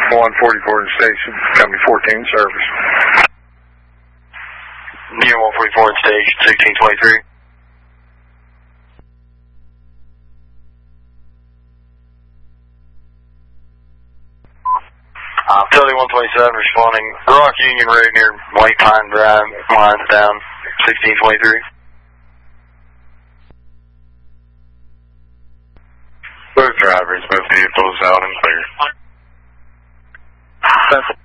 144 station, company 14 service. Near 144 in station, 1623. Philly 127 responding. Rock Union Road near White Pine Drive, lines down, 1623. Both drivers, both vehicles out and clear. Central